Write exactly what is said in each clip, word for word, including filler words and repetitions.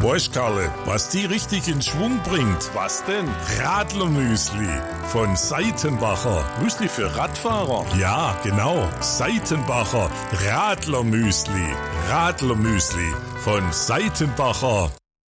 Weißt, Karle, was die richtig in Schwung bringt? Was denn? Radlermüsli von Seitenbacher. Müsli für Radfahrer? Ja, genau. Seitenbacher Radlermüsli. Radlermüsli von Seitenbacher.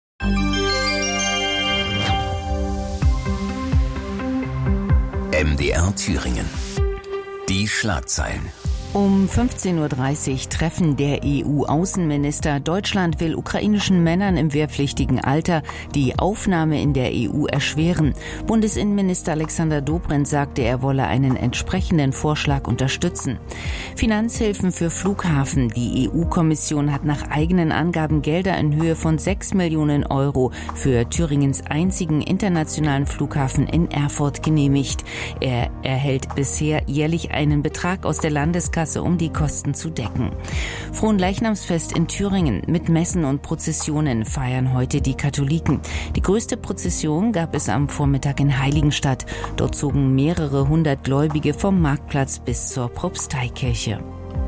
M D R Thüringen. Die Schlagzeilen. Um fünfzehn Uhr dreißig Treffen der E U-Außenminister. Deutschland will ukrainischen Männern im wehrpflichtigen Alter die Aufnahme in der E U erschweren. Bundesinnenminister Alexander Dobrindt sagte, er wolle einen entsprechenden Vorschlag unterstützen. Finanzhilfen für Flughafen. Die E U-Kommission hat nach eigenen Angaben Gelder in Höhe von sechs Millionen Euro für Thüringens einzigen internationalen Flughafen in Erfurt genehmigt. Er erhält bisher jährlich einen Betrag aus der Landeskasse, um die Kosten zu decken. Fronleichnamsfest in Thüringen. Mit Messen und Prozessionen feiern heute die Katholiken. Die größte Prozession gab es am Vormittag in Heiligenstadt. Dort zogen mehrere hundert Gläubige vom Marktplatz bis zur Propsteikirche.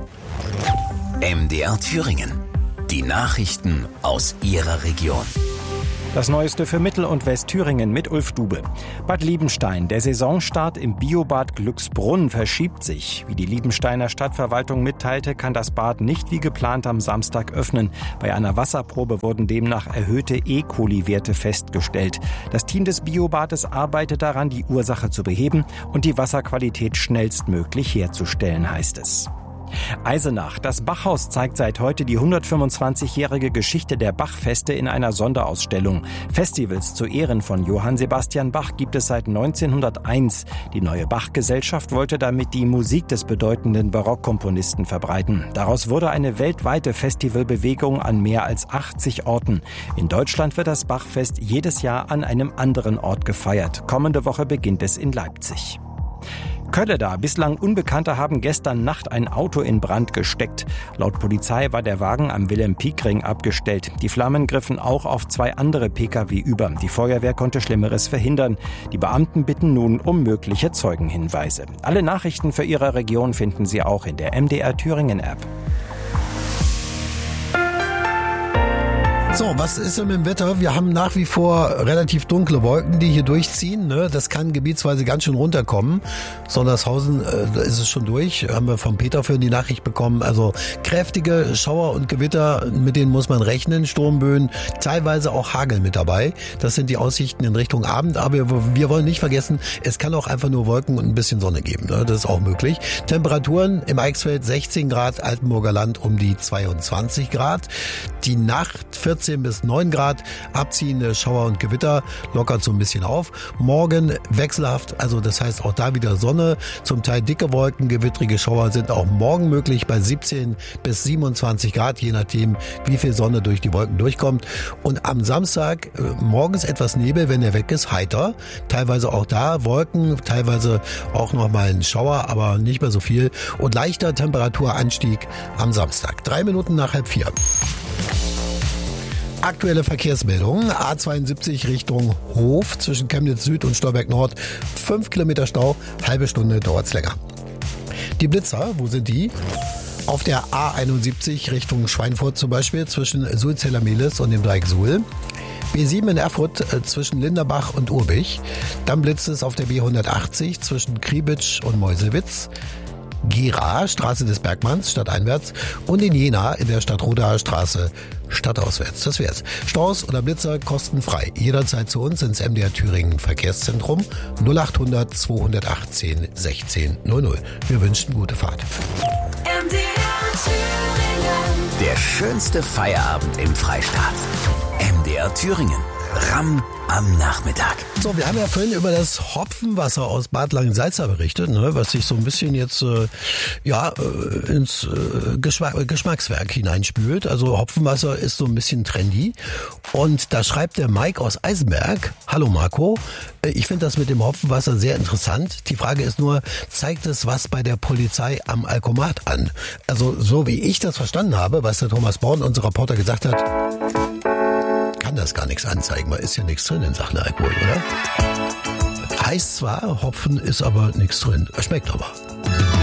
M D R Thüringen. Die Nachrichten aus Ihrer Region. Das Neueste für Mittel- und Westthüringen mit Ulf Dube. Bad Liebenstein. Der Saisonstart im Biobad Glücksbrunn verschiebt sich. Wie die Liebensteiner Stadtverwaltung mitteilte, kann das Bad nicht wie geplant am Samstag öffnen. Bei einer Wasserprobe wurden demnach erhöhte E. coli-Werte festgestellt. Das Team des Biobades arbeitet daran, die Ursache zu beheben und die Wasserqualität schnellstmöglich herzustellen, heißt es. Eisenach. Das Bachhaus zeigt seit heute die hundertfünfundzwanzigjährige Geschichte der Bachfeste in einer Sonderausstellung. Festivals zu Ehren von Johann Sebastian Bach gibt es seit neunzehnhunderteins. Die neue Bach-Gesellschaft wollte damit die Musik des bedeutenden Barockkomponisten verbreiten. Daraus wurde eine weltweite Festivalbewegung an mehr als achtzig Orten. In Deutschland wird das Bachfest jedes Jahr an einem anderen Ort gefeiert. Kommende Woche beginnt es in Leipzig. Kölleda. Bislang Unbekannte haben gestern Nacht ein Auto in Brand gesteckt. Laut Polizei war der Wagen am Wilhelm-Pieck-Ring abgestellt. Die Flammen griffen auch auf zwei andere Pkw über. Die Feuerwehr konnte Schlimmeres verhindern. Die Beamten bitten nun um mögliche Zeugenhinweise. Alle Nachrichten für Ihre Region finden Sie auch in der M D R Thüringen App. So, was ist denn mit dem Wetter? Wir haben nach wie vor relativ dunkle Wolken, die hier durchziehen. Ne? Das kann gebietsweise ganz schön runterkommen. Sondershausen, äh, da ist es schon durch. Haben wir vom Peter für die Nachricht bekommen. Also kräftige Schauer und Gewitter, mit denen muss man rechnen. Sturmböen, teilweise auch Hagel mit dabei. Das sind die Aussichten in Richtung Abend. Aber wir, wir wollen nicht vergessen, es kann auch einfach nur Wolken und ein bisschen Sonne geben. Ne? Das ist auch möglich. Temperaturen im Eichsfeld sechzehn Grad, Altenburger Land um die zweiundzwanzig Grad. Die Nacht vierzehn bis neun Grad, abziehende Schauer und Gewitter, lockert so ein bisschen auf. Morgen wechselhaft, also das heißt auch da wieder Sonne, zum Teil dicke Wolken, gewittrige Schauer sind auch morgen möglich bei siebzehn bis siebenundzwanzig Grad, je nachdem wie viel Sonne durch die Wolken durchkommt. Und am Samstag äh, morgens etwas Nebel, wenn er weg ist, heiter. Teilweise auch da Wolken, teilweise auch nochmal ein Schauer, aber nicht mehr so viel. Und leichter Temperaturanstieg am Samstag. Drei Minuten nach halb vier. Aktuelle Verkehrsmeldungen. A zweiundsiebzig Richtung Hof zwischen Chemnitz Süd und Stolberg Nord. Fünf Kilometer Stau, halbe Stunde dauert's länger. Die Blitzer, wo sind die? Auf der A einundsiebzig Richtung Schweinfurt zum Beispiel zwischen Sulzeller-Mehlis und dem Dreieck Suhl. B sieben in Erfurt äh, zwischen Linderbach und Urbich. Dann blitzt es auf der B hundertachtzig zwischen Kriebitsch und Meuselwitz. Gera, Straße des Bergmanns, stadteinwärts, und in Jena in der Stadtrodaer Straße, stadtauswärts. Das wär's. Staus oder Blitzer kostenfrei. Jederzeit zu uns ins M D R Thüringen Verkehrszentrum null achthundert zweihundertachtzehn sechzehn null null. Wir wünschen gute Fahrt. M D R Thüringen. Der schönste Feierabend im Freistaat. M D R Thüringen. Ramm am Nachmittag. So, wir haben ja vorhin über das Hopfenwasser aus Bad Langensalza berichtet, ne, was sich so ein bisschen jetzt äh, ja äh, ins äh, Geschmack, Geschmackswerk hineinspült. Also Hopfenwasser ist so ein bisschen trendy. Und da schreibt der Mike aus Eisenberg: Hallo Marco, äh, ich finde das mit dem Hopfenwasser sehr interessant. Die Frage ist nur, zeigt es was bei der Polizei am Alkomat an? Also so wie ich das verstanden habe, was der Thomas Born, unser Reporter, gesagt hat, kann das gar nichts anzeigen, weil ist ja nichts drin in Sachen Alkohol, oder? Heißt zwar, Hopfen ist aber nichts drin. Schmeckt aber.